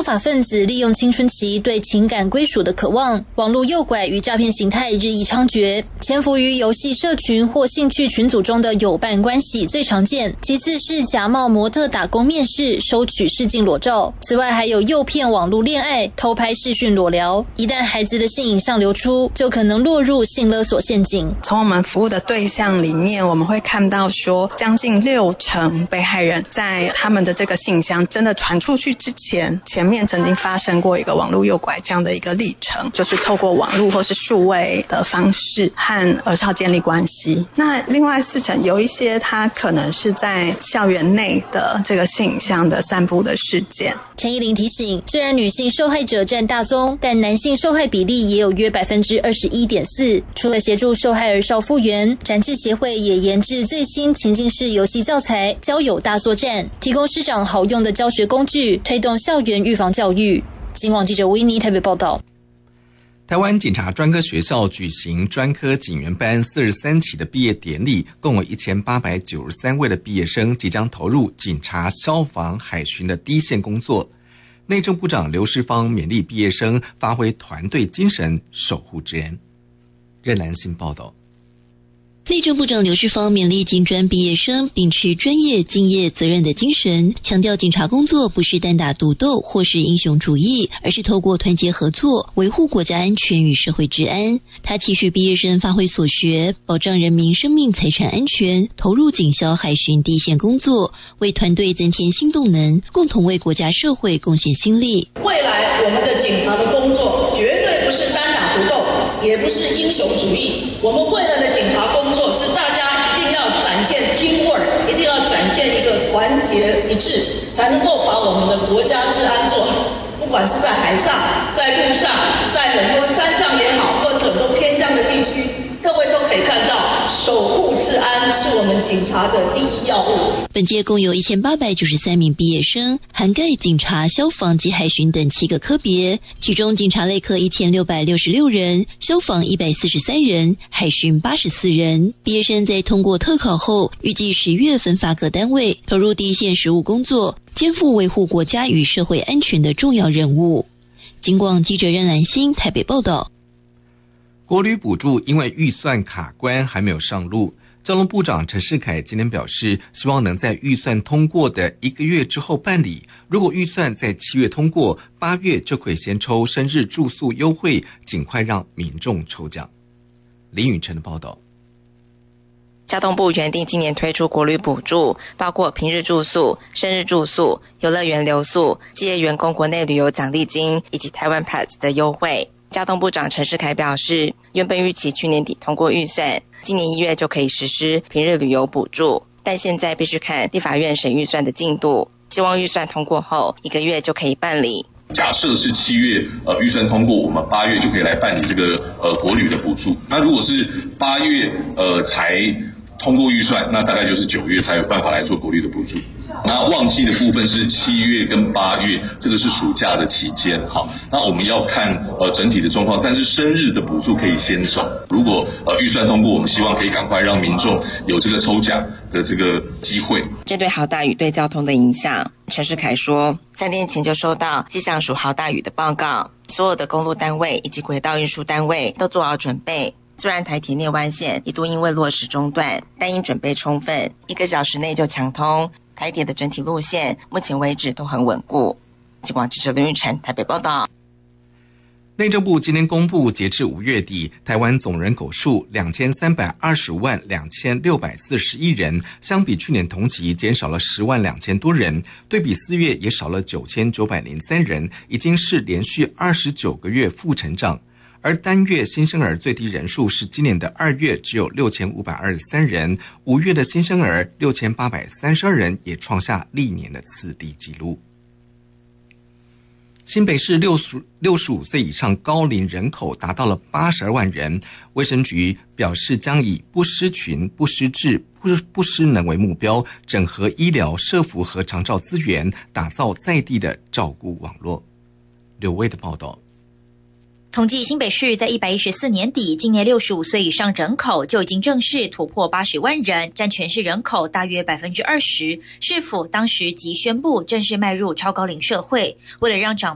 法分子利用青春期对情感归属的渴望，网络诱拐与诈骗形态日益猖獗。潜伏于游戏社群或兴趣群组中的友伴关系最常见，其次是假冒模特打工面试，收取试镜裸照。此外还有诱骗网络恋爱、偷拍视讯裸聊。一旦孩子的性影像流出，就可能落入性勒索陷阱。 从我们服务的对象里面，我们会看到说，将近60%被害人在他们的这个性影像真的传出去之前，前面曾经发生过一个网络诱拐这样的一个历程，就是透过网络或是数位的方式和儿少建立关系。那另外4%有一些他可能是在校园内的这个性影像的散布的事件。 陈依林提醒，虽然女性受害者占大宗，但男性受害比例也有约 21.4%。除了协助受害儿少复原，展翅协会也研制最新情境式游戏教材交友大作战，提供师长好用的教学工具，推动校园预防教育。警广记者维尼台北报道。 台湾警察专科学校举行专科警员班43期的毕业典礼，共有1893位的毕业生即将投入警察、消防、海巡的第一线工作。内政部长刘世芳勉励毕业生发挥团队精神，守护治安。任兰信报道。 内政部长刘世芳勉励警专毕业生秉持专业、敬业、责任的精神，强调警察工作不是单打独斗或是英雄主义，而是透过团结合作，维护国家安全与社会治安。他期许毕业生发挥所学，保障人民生命财产安全，投入警消海巡第一线工作，为团队增添新动能，共同为国家社会贡献心力。 未来我们的警察的工作绝对不是单打独斗，也不是英雄主义，我们未来的警察工作是大家一定要展现 teamwork， 一定要展现一个团结一致，才能够把我们的国家治安做好。不管是在海上、在路上、在很多山上也好，或是很多偏乡的地区，各位都可以看到，守护治安是我们警察的第一要务。 本届共有1893名毕业生，涵盖警察、消防及海巡等7个科别，其中警察类科1666人，消防143人，海巡84人。毕业生在通过特考后，预计10月分发各单位，投入第一线实务工作，肩负维护国家与社会安全的重要任务。警广记者任兰心台北报道。 国旅补助因为预算卡关还没有上路，交通部长陈世凯今天表示，希望能在预算通过的1个月之后办理。如果预算在7月通过，8月就可以先抽生日住宿优惠，尽快让民众抽奖。林允晨的报道。 交通部原定今年推出国旅补助，包括平日住宿、生日住宿、游乐园留宿、企业员工国内旅游奖励金以及台湾 Pass 的优惠。交通部长陈世凯表示，原本预期去年底通过预算，今年1月就可以实施平日旅游补助，但现在必须看立法院审预算的进度，希望预算通过后1个月就可以办理。 假设是7月预算通过，我们8月就可以来办理这个国旅的补助。那如果是8月才通过预算，那大概就是9月才有办法来做国旅的补助。那旺季的部分是7月跟8月，这个是暑假的期间。好，那我们要看整体的状况，但是生日的补助可以先走。如果预算通过，我们希望可以赶快让民众有这个抽奖的这个机会。 针对豪大雨对交通的影响，陈世凯说，3天前就收到气象署豪大雨的报告，所有的公路单位以及轨道运输单位都做好准备。虽然台铁内湾线一度因为落石中断，但因准备充分，1个小时内就强通。台铁的整体路线目前为止都很稳固。警广记者林玉宸台北报道。 内政部今天公布，截至5月底，台湾总人口数23252641人，相比去年同期减少了10万2000多人，对比4月也少了9903人，已经是连续29个月负成长。而单月新生儿最低人数是今年的2月只有6523人，5月的新生儿6832人，也创下历年的次低纪录。新北市65岁以上高龄人口达到了82万人，卫生局表示将以不失群、不失智、不失能为目标，整合医疗、社福和长照资源，打造在地的照顾网络。刘威的报道。 统计新北市在114年底，今年65岁以上人口就已经正式突破80万人，占全市人口大约20%。市府当时即宣布正式迈入超高龄社会，为了让长